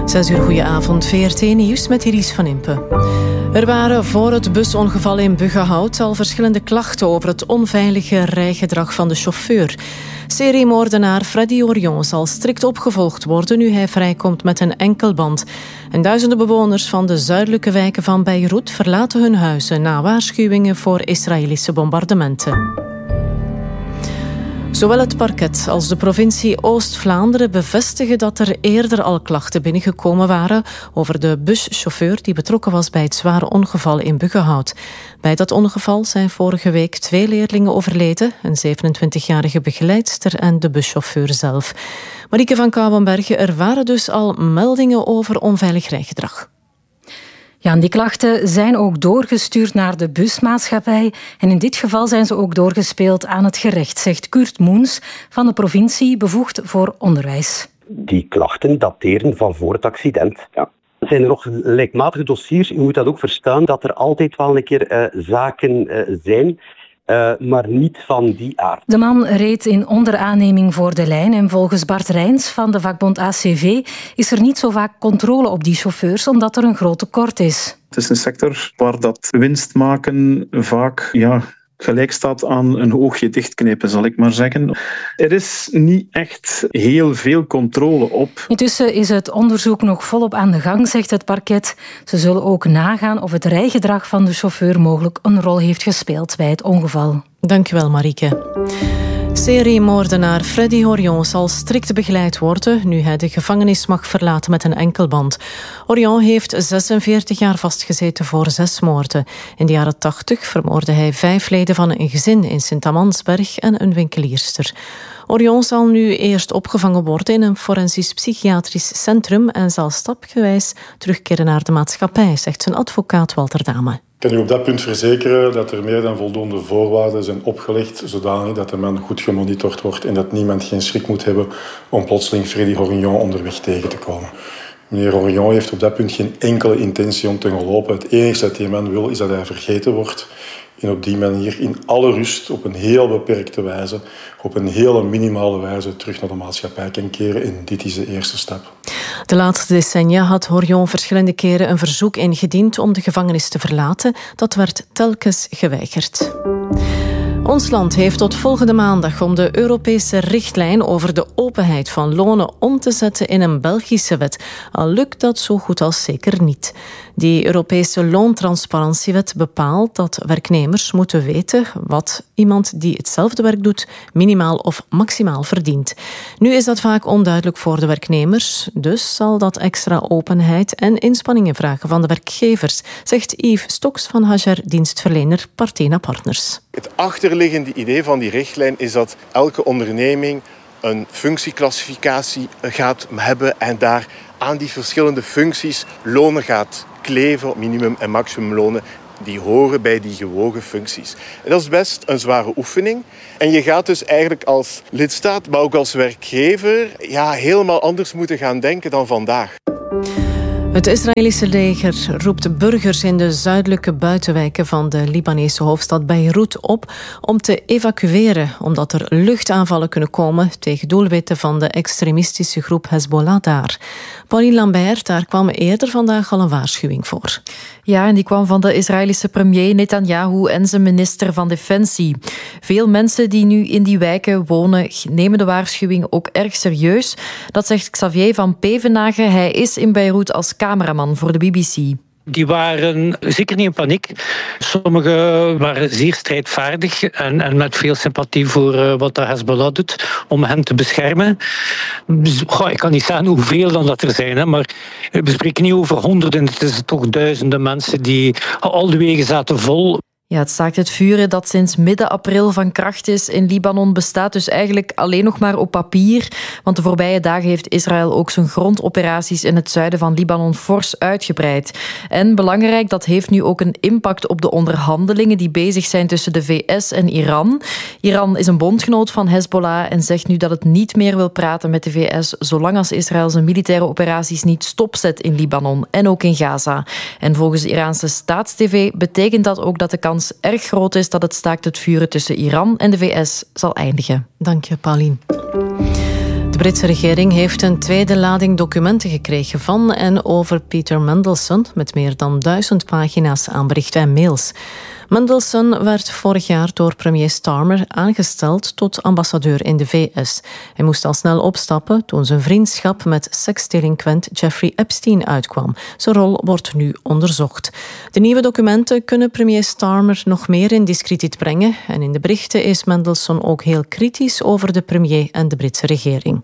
6 uur, goedenavond. VRT Nieuws met Iris van Impe. Er waren voor het busongeval in Buggenhout al verschillende klachten over het onveilige rijgedrag van de chauffeur. Seriemoordenaar Freddy Orion zal strikt opgevolgd worden nu hij vrijkomt met een enkelband. En duizenden bewoners van de zuidelijke wijken van Beirut verlaten hun huizen na waarschuwingen voor Israëlische bombardementen. Zowel het parket als de provincie Oost-Vlaanderen bevestigen dat er eerder al klachten binnengekomen waren over de buschauffeur die betrokken was bij het zware ongeval in Buggenhout. Bij dat ongeval zijn vorige week 2 leerlingen overleden, een 27-jarige begeleidster en de buschauffeur zelf. Marieke van Kouwenbergen, er waren dus al meldingen over onveilig rijgedrag. Ja, en die klachten zijn ook doorgestuurd naar de busmaatschappij. En in dit geval zijn ze ook doorgespeeld aan het gerecht, zegt Kurt Moens van de provincie bevoegd voor onderwijs. Die klachten dateren van voor het accident. Ja. Zijn er nog gelijkmatige dossiers? U moet dat ook verstaan dat er altijd wel een keer zaken zijn, maar niet van die aard. De man reed in onderaanneming voor de lijn en volgens Bart Rijns van de vakbond ACV is er niet zo vaak controle op die chauffeurs omdat er een groot tekort is. Het is een sector waar dat winst maken vaak gelijk staat aan een oogje dichtknippen, zal ik maar zeggen. Er is niet echt heel veel controle op. Intussen is het onderzoek nog volop aan de gang, zegt het parket. Ze zullen ook nagaan of het rijgedrag van de chauffeur mogelijk een rol heeft gespeeld bij het ongeval. Dankjewel, Marieke. Seriemoordenaar Freddy Orion zal strikt begeleid worden nu hij de gevangenis mag verlaten met een enkelband. Orion heeft 46 jaar vastgezeten voor 6 moorden. In de jaren 80 vermoordde hij 5 leden van een gezin in Sint-Amansberg en een winkelierster. Orion zal nu eerst opgevangen worden in een forensisch-psychiatrisch centrum en zal stapgewijs terugkeren naar de maatschappij, zegt zijn advocaat Walter Dame. Ik kan u op dat punt verzekeren dat er meer dan voldoende voorwaarden zijn opgelegd, zodanig dat de man goed gemonitord wordt en dat niemand geen schrik moet hebben om plotseling Freddy Orion onderweg tegen te komen. Meneer Orion heeft op dat punt geen enkele intentie om te gaan lopen. Het enige dat die man wil is dat hij vergeten wordt. En op die manier in alle rust, op een heel beperkte wijze, op een hele minimale wijze terug naar de maatschappij kan keren. En dit is de eerste stap. De laatste decennia had Orion verschillende keren een verzoek ingediend om de gevangenis te verlaten. Dat werd telkens geweigerd. Ons land heeft tot volgende maandag om de Europese richtlijn over de openheid van lonen om te zetten in een Belgische wet. Al lukt dat zo goed als zeker niet. Die Europese loontransparantiewet bepaalt dat werknemers moeten weten wat iemand die hetzelfde werk doet minimaal of maximaal verdient. Nu is dat vaak onduidelijk voor de werknemers, dus zal dat extra openheid en inspanningen vragen van de werkgevers, zegt Yves Stoks van Hajar dienstverlener Partena Partners. Het achterliggende idee van die richtlijn is dat elke onderneming een functieclassificatie gaat hebben en daar aan die verschillende functies lonen gaat kleven, minimum- en maximumlonen, die horen bij die gewogen functies. En dat is best een zware oefening. En je gaat dus eigenlijk als lidstaat, maar ook als werkgever, helemaal anders moeten gaan denken dan vandaag. Het Israëlische leger roept burgers in de zuidelijke buitenwijken van de Libanese hoofdstad Beirut op om te evacueren, omdat er luchtaanvallen kunnen komen tegen doelwitten van de extremistische groep Hezbollah daar. Pauline Lambert, daar kwam eerder vandaag al een waarschuwing voor. Ja, en die kwam van de Israëlische premier Netanyahu en zijn minister van Defensie. Veel mensen die nu in die wijken wonen nemen de waarschuwing ook erg serieus. Dat zegt Xavier van Pevenage. Hij is in Beirut als cameraman voor de BBC. Die waren zeker niet in paniek. Sommigen waren zeer strijdvaardig en met veel sympathie voor wat de Hezbollah doet om hen te beschermen. Ik kan niet zeggen hoeveel dan dat er zijn, maar we spreken niet over honderden. Het is toch duizenden mensen die al de wegen zaten vol. Ja, het staakt het vuren dat sinds midden april van kracht is in Libanon bestaat dus eigenlijk alleen nog maar op papier. Want de voorbije dagen heeft Israël ook zijn grondoperaties in het zuiden van Libanon fors uitgebreid. En belangrijk, dat heeft nu ook een impact op de onderhandelingen die bezig zijn tussen de VS en Iran. Iran is een bondgenoot van Hezbollah en zegt nu dat het niet meer wil praten met de VS zolang als Israël zijn militaire operaties niet stopzet in Libanon en ook in Gaza. En volgens de Iraanse staatstv betekent dat ook dat de kans erg groot is dat het staakt het vuren tussen Iran en de VS zal eindigen. Dank je, Pauline. De Britse regering heeft een tweede lading documenten gekregen van en over Peter Mandelson, met meer dan 1000 pagina's aan berichten en mails. Mandelson werd vorig jaar door premier Starmer aangesteld tot ambassadeur in de VS. Hij moest al snel opstappen toen zijn vriendschap met seksdelinquent Jeffrey Epstein uitkwam. Zijn rol wordt nu onderzocht. De nieuwe documenten kunnen premier Starmer nog meer in diskrediet brengen. En in de berichten is Mandelson ook heel kritisch over de premier en de Britse regering.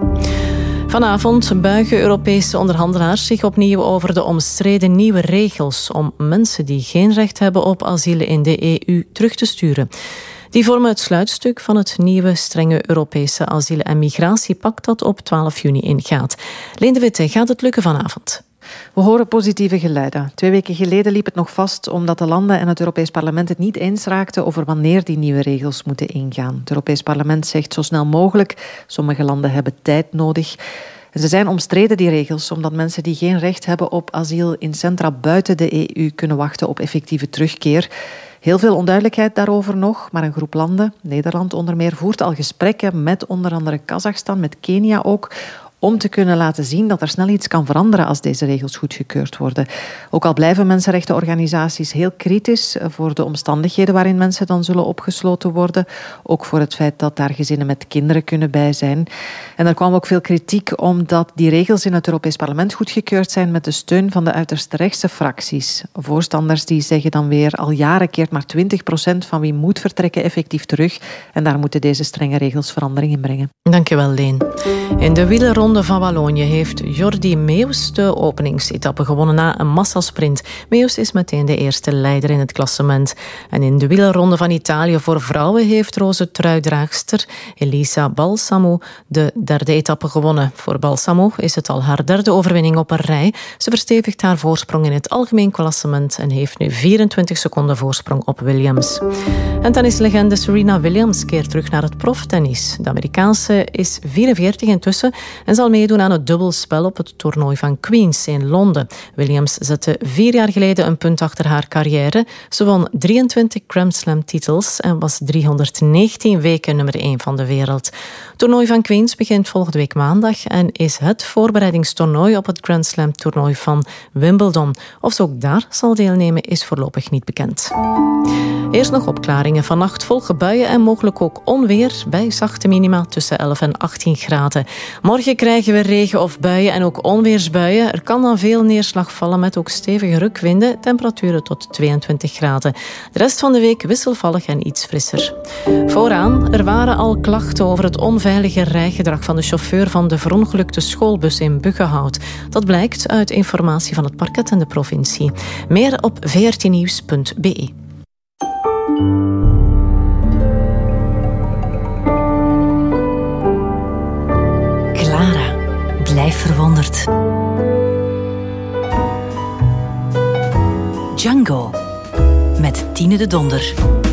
Vanavond buigen Europese onderhandelaars zich opnieuw over de omstreden nieuwe regels om mensen die geen recht hebben op asiel in de EU terug te sturen. Die vormen het sluitstuk van het nieuwe strenge Europese asiel- en migratiepact dat op 12 juni ingaat. Leen de Witte, gaat het lukken vanavond? We horen positieve geluiden. 2 weken geleden liep het nog vast omdat de landen en het Europees Parlement het niet eens raakten over wanneer die nieuwe regels moeten ingaan. Het Europees Parlement zegt zo snel mogelijk. Sommige landen hebben tijd nodig. En ze zijn omstreden, die regels, omdat mensen die geen recht hebben op asiel in centra buiten de EU kunnen wachten op effectieve terugkeer. Heel veel onduidelijkheid daarover nog, maar een groep landen, Nederland onder meer, voert al gesprekken met onder andere Kazachstan, met Kenia ook, om te kunnen laten zien dat er snel iets kan veranderen als deze regels goedgekeurd worden. Ook al blijven mensenrechtenorganisaties heel kritisch voor de omstandigheden waarin mensen dan zullen opgesloten worden. Ook voor het feit dat daar gezinnen met kinderen kunnen bij zijn. En er kwam ook veel kritiek omdat die regels in het Europees Parlement goedgekeurd zijn met de steun van de uiterst rechtse fracties. Voorstanders die zeggen dan weer al jaren keert maar 20% van wie moet vertrekken effectief terug. En daar moeten deze strenge regels verandering in brengen. Dankjewel, Leen. In de wielerronde van Wallonië heeft Jordi Meeus de openingsetappe gewonnen na een massasprint. Meeus is meteen de eerste leider in het klassement. En in de wielerronde van Italië voor vrouwen heeft roze truidraagster Elisa Balsamo de derde etappe gewonnen. Voor Balsamo is het al haar derde overwinning op een rij. Ze verstevigt haar voorsprong in het algemeen klassement en heeft nu 24 seconden voorsprong op Williams. En tennislegende Serena Williams keert terug naar het proftennis. De Amerikaanse is 44 intussen en zal meedoen aan het dubbelspel op het toernooi van Queens in Londen. Williams zette 4 jaar geleden een punt achter haar carrière. Ze won 23 Grand Slam titels en was 319 weken nummer 1 van de wereld. Het toernooi van Queens begint volgende week maandag en is het voorbereidingstoernooi op het Grand Slam toernooi van Wimbledon. Of ze ook daar zal deelnemen is voorlopig niet bekend. Eerst nog opklaringen. Vannacht volgen buien en mogelijk ook onweer bij zachte minima tussen 11 en 18 graden. Morgen krijgen we regen of buien en ook onweersbuien. Er kan dan veel neerslag vallen met ook stevige rukwinden. Temperaturen tot 22 graden. De rest van de week wisselvallig en iets frisser. Vooraan, er waren al klachten over het onveilige rijgedrag van de chauffeur van de verongelukte schoolbus in Buggenhout. Dat blijkt uit informatie van het parket en de provincie. Meer op vrtnieuws.be. Clara, blijf verwonderd. Django met Tine de Donder.